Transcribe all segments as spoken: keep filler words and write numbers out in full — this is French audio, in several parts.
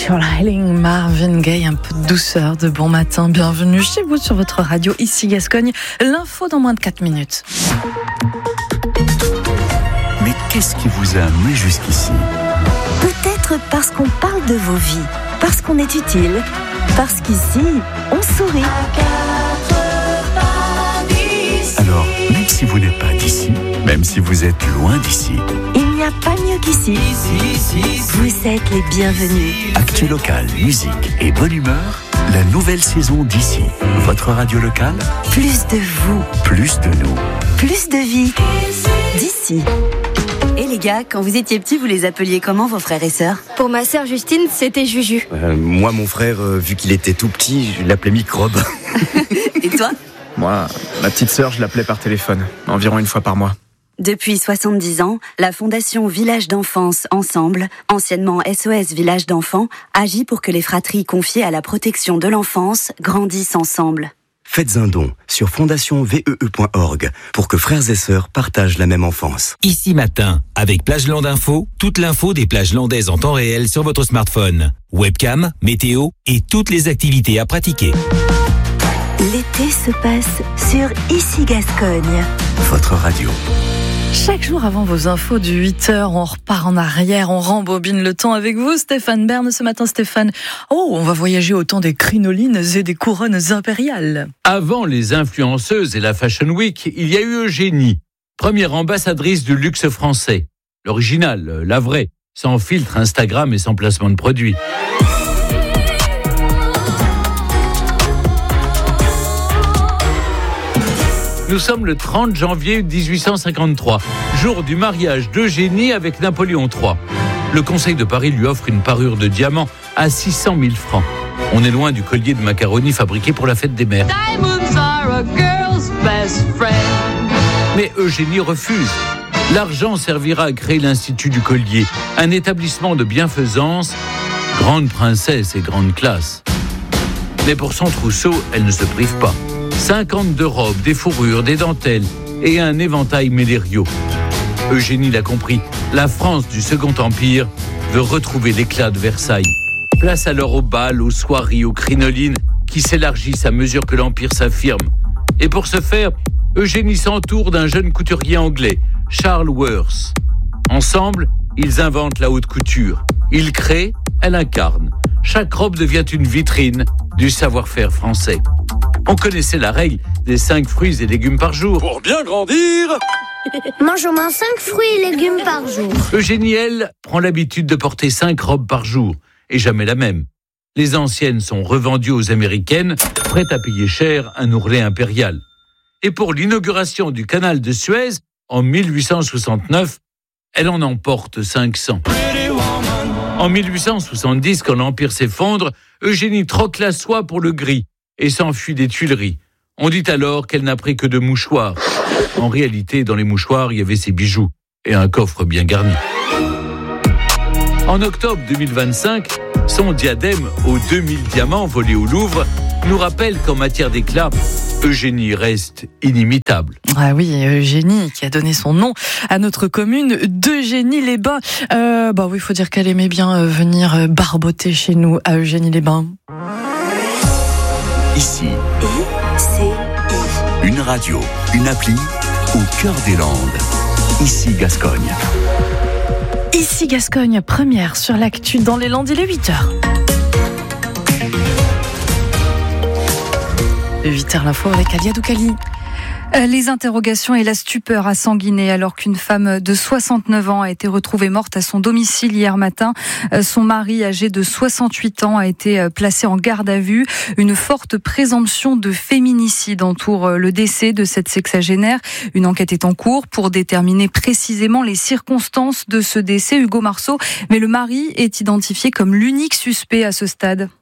Set Your Healing, Marvin Gaye, un peu de douceur, de bon matin. Bienvenue chez vous sur votre radio, ici Gascogne. L'info dans moins de quatre minutes. Mais qu'est-ce qui vous a amené jusqu'ici ? Peut-être parce qu'on parle de vos vies, parce qu'on est utile, parce qu'ici, on sourit. Alors, même si vous n'êtes pas d'ici, même si vous êtes loin d'ici, il n'y a pas mieux qu'ici. Vous êtes les bienvenus. Actu local, musique et bonne humeur, la nouvelle saison d'ici. Votre radio locale, Plus de vous, plus de nous. plus de vie. D'ici. Et les gars, quand vous étiez petits, vous les appeliez comment vos frères et sœurs ? Pour ma sœur Justine, c'était Juju. Euh, moi, mon frère, euh, vu qu'il était tout petit, je l'appelais Microbe. Et toi ? Moi, ma petite sœur, je l'appelais par téléphone, environ une fois par mois. Depuis soixante-dix ans, la Fondation Village d'Enfance Ensemble, anciennement S O S Village d'Enfants, agit pour que les fratries confiées à la protection de l'enfance grandissent ensemble. Faites un don sur fondation v e e point org pour que frères et sœurs partagent la même enfance. Ici Matin, avec Plageland Info, toute l'info des plages landaises en temps réel sur votre smartphone. Webcam, météo et toutes les activités à pratiquer. L'été se passe sur Ici Gascogne. Votre radio. Chaque jour avant vos infos du huit heures, on repart en arrière, on rembobine le temps avec vous, Stéphane Bern. Ce matin, Stéphane, oh, on va voyager au temps des crinolines et des couronnes impériales. Avant les influenceuses et la Fashion Week, il y a eu Eugénie, première ambassadrice du luxe français. L'original, la vraie, sans filtre Instagram et sans placement de produits. Nous sommes le trente janvier dix-huit cent cinquante-trois, jour du mariage d'Eugénie avec Napoléon trois. Le Conseil de Paris lui offre une parure de diamants à six cent mille francs. On est loin du collier de macaroni fabriqué pour la fête des mères. Mais Eugénie refuse. L'argent servira à créer l'Institut du Collier, un établissement de bienfaisance, grande princesse et grande classe. Mais pour son trousseau, elle ne se prive pas. cinquante-deux robes, des fourrures, des dentelles et un éventail Mélério. Eugénie l'a compris, la France du Second Empire veut retrouver l'éclat de Versailles. Place alors aux bals, aux soirées, aux crinolines qui s'élargissent à mesure que l'Empire s'affirme. Et pour ce faire, Eugénie s'entoure d'un jeune couturier anglais, Charles Worth. Ensemble, ils inventent la haute couture. Ils créent, elle incarne. Chaque robe devient une vitrine du savoir-faire français. On connaissait la règle des cinq fruits et légumes par jour. Pour bien grandir, Mange au moins cinq fruits et légumes par jour. Eugénie, elle, prend l'habitude de porter cinq robes par jour, et jamais la même. Les anciennes sont revendues aux Américaines, prêtes à payer cher un ourlet impérial. Et pour l'inauguration du canal de Suez, en mille huit cent soixante-neuf, elle en emporte cinq cents. En mille huit cent soixante-dix, quand l'Empire s'effondre, Eugénie troque la soie pour le gris et s'enfuit des Tuileries. On dit alors qu'elle n'a pris que deux mouchoirs. En réalité, dans les mouchoirs, il y avait ses bijoux et un coffre bien garni. En octobre deux mille vingt-cinq, son diadème aux deux mille diamants volés au Louvre nous rappelle qu'en matière d'éclat, Eugénie reste inimitable. Ah oui, Eugénie qui a donné son nom à notre commune d'Eugénie-les-Bains. Euh, bah oui, il faut dire qu'elle aimait bien venir barboter chez nous à Eugénie-les-Bains. Ici, I C I. une radio, une appli au cœur des Landes. Ici Gascogne. Ici Gascogne, première sur l'actu dans les Landes, il est huit heures. huit heures l'info avec Alia Doukali. Les interrogations et la stupeur à Sanguinet alors qu'une femme de soixante-neuf ans a été retrouvée morte à son domicile hier matin. Son mari, âgé de soixante-huit ans, a été placé en garde à vue. Une forte présomption de féminicide entoure le décès de cette sexagénaire. Une enquête est en cours pour déterminer précisément les circonstances de ce décès, Hugo Marceau. Mais le mari est identifié comme l'unique suspect à ce stade.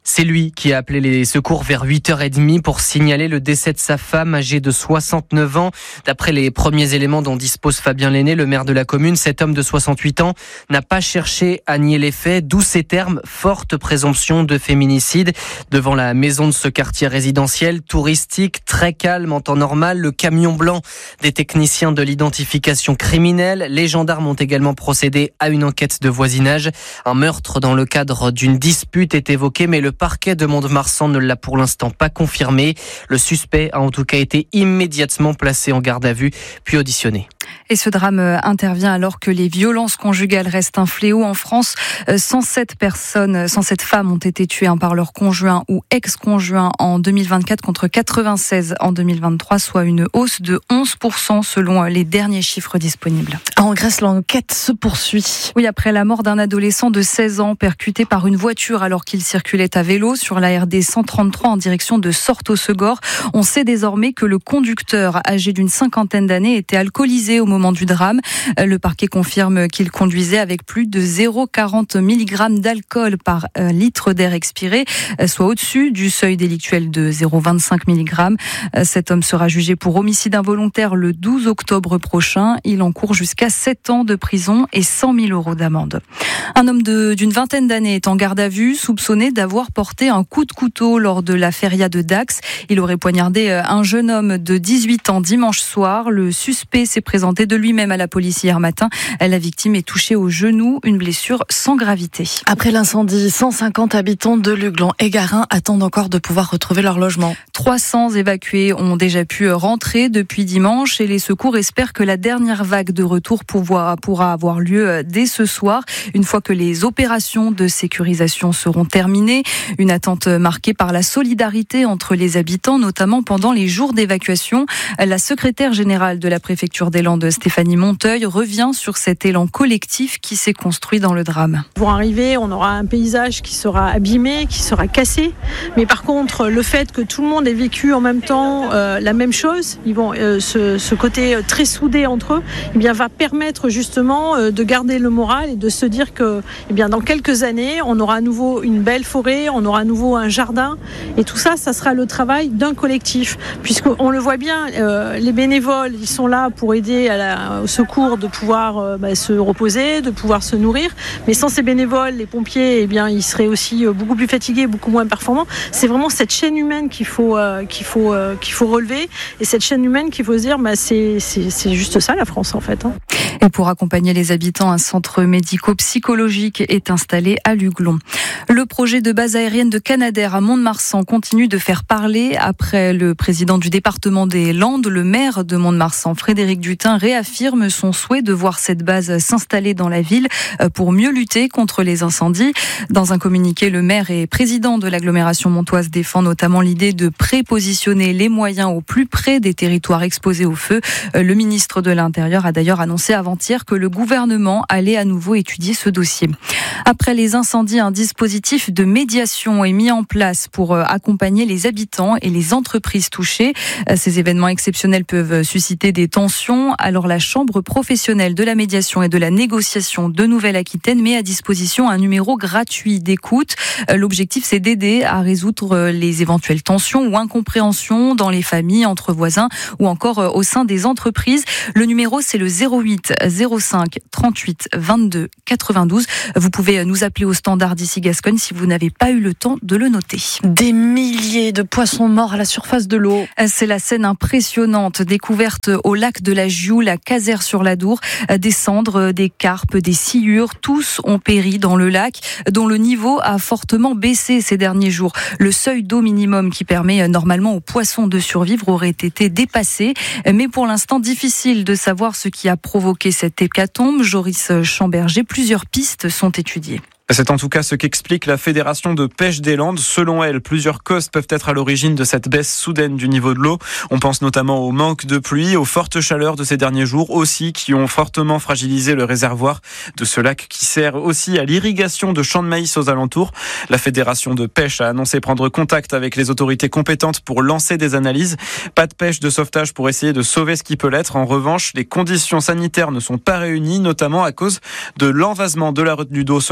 C'est lui qui a appelé les secours vers huit heures trente pour signaler le décès de sa femme âgée de soixante-neuf ans. D'après les premiers éléments dont dispose Fabien Lenné, le maire de la commune, cet homme de soixante-huit ans n'a pas cherché à nier les faits, d'où ces termes, forte présomption de féminicide. Devant la maison de ce quartier résidentiel, touristique, très calme en temps normal, le camion blanc des techniciens de l'identification criminelle. Les gendarmes ont également procédé à une enquête de voisinage. Un meurtre dans le cadre d'une dispute est évoqué, mais le Le parquet de Mont-de-Marsan ne l'a pour l'instant pas confirmé. Le suspect a en tout cas été immédiatement placé en garde à vue, puis auditionné. Et ce drame intervient alors que les violences conjugales restent un fléau en France. cent sept personnes, cent sept femmes ont été tuées par leur conjoint ou ex-conjoint en deux mille vingt-quatre contre quatre-vingt-seize en deux mille vingt-trois, soit une hausse de onze pour cent selon les derniers chiffres disponibles. En Grèce, l'enquête se poursuit. Oui, après la mort d'un adolescent de seize ans percuté par une voiture alors qu'il circulait à vélo sur la R D cent trente-trois en direction de Sorto-Segor, on sait désormais que le conducteur, âgé d'une cinquantaine d'années, était alcoolisé au moment du drame. Le parquet confirme qu'il conduisait avec plus de zéro virgule quarante milligrammes d'alcool par litre d'air expiré, soit au-dessus du seuil délictuel de zéro virgule vingt-cinq milligrammes. Cet homme sera jugé pour homicide involontaire le douze octobre prochain. Il encourt jusqu'à sept ans de prison et cent mille euros d'amende. Un homme de, d'une vingtaine d'années est en garde à vue, soupçonné d'avoir porté un coup de couteau lors de la feria de Dax. Il aurait poignardé un jeune homme de dix-huit ans dimanche soir. Le suspect s'est présenté de lui-même à la police hier matin. La victime est touchée au genou, une blessure sans gravité. Après l'incendie, cent cinquante habitants de Luglan et Garin attendent encore de pouvoir retrouver leur logement. trois cents évacués ont déjà pu rentrer depuis dimanche et les secours espèrent que la dernière vague de retour pourra, pourra avoir lieu dès ce soir, une fois que les opérations de sécurisation seront terminées. Une attente marquée par la solidarité entre les habitants, notamment pendant les jours d'évacuation. La secrétaire générale de la préfecture des Landes, Stéphanie Monteuil, revient sur cet élan collectif qui s'est construit dans le drame. Pour arriver, on aura un paysage qui sera abîmé, qui sera cassé. Mais par contre, le fait que tout le monde ait vécu en même temps euh, la même chose, ils vont, euh, ce, ce côté très soudé entre eux, eh bien, va permettre justement euh, de garder le moral et de se dire que eh bien, dans quelques années, on aura à nouveau une belle forêt, on aura à nouveau un jardin. Et tout ça, ça sera le travail d'un collectif. Puisqu'on le voit bien, euh, les bénévoles, ils sont là pour aider à la, au secours de pouvoir euh, bah, se reposer, de pouvoir se nourrir. Mais sans ces bénévoles, les pompiers, eh bien, ils seraient aussi beaucoup plus fatigués, beaucoup moins performants. C'est vraiment cette chaîne humaine qu'il faut, euh, qu'il faut, euh, qu'il faut relever. Et cette chaîne humaine qu'il faut se dire, bah, c'est, c'est, c'est juste ça la France en fait. Hein. Et pour accompagner les habitants, un centre médico-psychologique est installé à Luglon. Le projet de base aérienne de Canadair à Mont-de-Marsan continue de faire parler. Après le président du département des Landes, le maire de Mont-de-Marsan, Frédéric Dutin, réaffirme son souhait de voir cette base s'installer dans la ville pour mieux lutter contre les incendies. Dans un communiqué, le maire et président de l'agglomération montoise défend notamment l'idée de prépositionner les moyens au plus près des territoires exposés au feu. Le ministre de l'Intérieur a d'ailleurs annoncé avant-hier que le gouvernement allait à nouveau étudier ce dossier. Après les incendies, un dispositif de médiation est mis en place pour accompagner les habitants et les entreprises touchées. Ces événements exceptionnels peuvent susciter des tensions. Alors la Chambre professionnelle de la médiation et de la négociation de Nouvelle-Aquitaine met à disposition un numéro gratuit d'écoute. L'objectif, c'est d'aider à résoudre les éventuelles tensions ou incompréhensions dans les familles, entre voisins ou encore au sein des entreprises. Le numéro, c'est le zéro huit zéro cinq trente-huit vingt-deux quatre-vingt-douze. Vous pouvez nous appeler au standard d'ici Gascogne si vous n'avez pas eu le temps de le noter. Des milliers de poissons morts à la surface de l'eau. C'est la scène impressionnante découverte au lac de la Gioule, à Casères-sur-l'Adour. Des cendres, des carpes, des sciures, tous ont péri dans le lac, dont le niveau a fortement baissé ces derniers jours. Le seuil d'eau minimum qui permet normalement aux poissons de survivre aurait été dépassé, mais pour l'instant difficile de savoir ce qui a provoqué cette hécatombe. Joris Chamberger, plusieurs pistes sont étudiées. C'est en tout cas ce qu'explique la Fédération de pêche des Landes. Selon elle, plusieurs causes peuvent être à l'origine de cette baisse soudaine du niveau de l'eau. On pense notamment au manque de pluie, aux fortes chaleurs de ces derniers jours aussi, qui ont fortement fragilisé le réservoir de ce lac qui sert aussi à l'irrigation de champs de maïs aux alentours. La Fédération de pêche a annoncé prendre contact avec les autorités compétentes pour lancer des analyses. Pas de pêche de sauvetage pour essayer de sauver ce qui peut l'être. En revanche, les conditions sanitaires ne sont pas réunies, notamment à cause de l'envasement de la retenue d'eau selon la Fédération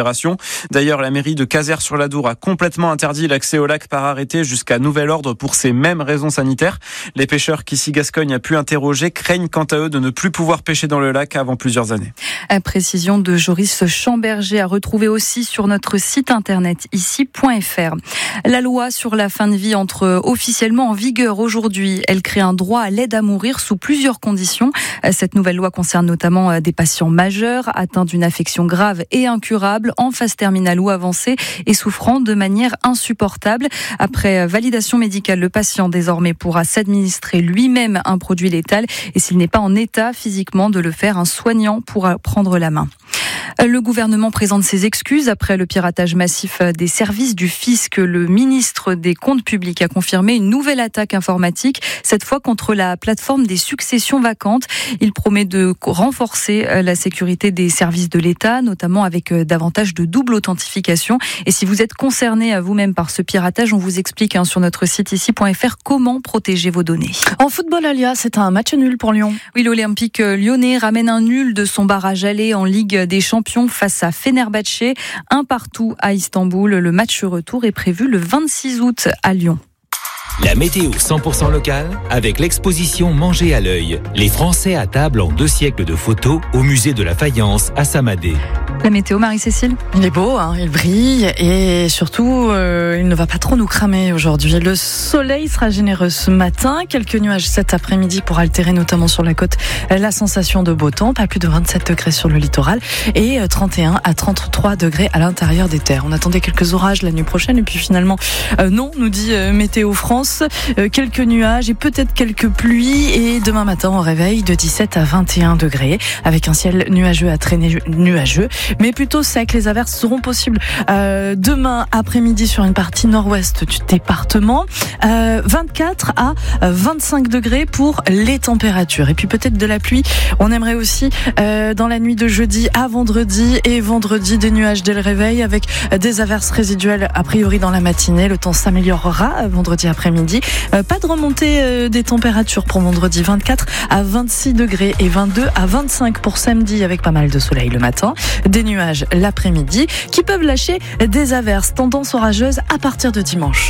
Fédération. D'ailleurs, la mairie de Cazères-sur-l'Adour a complètement interdit l'accès au lac par arrêté jusqu'à nouvel ordre pour ces mêmes raisons sanitaires. Les pêcheurs qu'ici Gascogne a pu interroger craignent quant à eux de ne plus pouvoir pêcher dans le lac avant plusieurs années. À précision de Joris Chamberger, à retrouver aussi sur notre site internet ici point f r. La loi sur la fin de vie entre officiellement en vigueur aujourd'hui. Elle crée un droit à l'aide à mourir sous plusieurs conditions. Cette nouvelle loi concerne notamment des patients majeurs atteints d'une affection grave et incurable, en phase terminale ou avancée et souffrant de manière insupportable. Après validation médicale, le patient désormais pourra s'administrer lui-même un produit létal et s'il n'est pas en état physiquement de le faire, un soignant pourra prendre la main. Le gouvernement présente ses excuses après le piratage massif des services du fisc. Le ministre des Comptes publics a confirmé une nouvelle attaque informatique, cette fois contre la plateforme des successions vacantes. Il promet de renforcer la sécurité des services de l'État, notamment avec davantage de double authentification. Et si vous êtes concerné vous-même par ce piratage, on vous explique hein, sur notre site ici point f r comment protéger vos données. En football, Alia, c'est un match nul pour Lyon. Oui, l'Olympique lyonnais ramène un nul de son barrage aller en Ligue des Champions face à Fenerbahçe, un partout à Istanbul. Le match retour est prévu le vingt-six août à Lyon. La météo cent pour cent locale avec l'exposition Manger à l'œil. Les Français à table en deux siècles de photos au musée de la faïence à Samadé. La météo, Marie-Cécile ? Il est beau, hein, il brille et surtout, euh, il ne va pas trop nous cramer aujourd'hui. Le soleil sera généreux ce matin, quelques nuages cet après-midi pour altérer notamment sur la côte la sensation de beau temps, pas plus de vingt-sept degrés sur le littoral et trente et un à trente-trois degrés à l'intérieur des terres. On attendait quelques orages la nuit prochaine et puis finalement, euh, non, nous dit euh, Météo France, euh, quelques nuages et peut-être quelques pluies et demain matin on réveille de dix-sept à vingt et un degrés avec un ciel nuageux à traîner nuageux. Mais plutôt sec, les averses seront possibles euh, demain après-midi sur une partie nord-ouest du département. Euh, vingt-quatre à vingt-cinq degrés pour les températures. Et puis peut-être de la pluie. On aimerait aussi euh, dans la nuit de jeudi à vendredi et vendredi des nuages dès le réveil avec des averses résiduelles a priori dans la matinée. Le temps s'améliorera vendredi après-midi. Euh, pas de remontée euh, des températures pour vendredi, vingt-quatre à vingt-six degrés et vingt-deux à vingt-cinq pour samedi avec pas mal de soleil le matin. Des nuages l'après-midi qui peuvent lâcher des averses, tendance orageuse à partir de dimanche.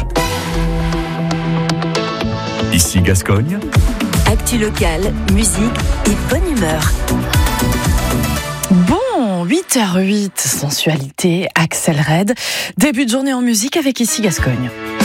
Ici Gascogne. Actu locale, musique et bonne humeur. Bon, huit heures huit, sensualité, Axel Red. Début de journée en musique avec Ici Gascogne.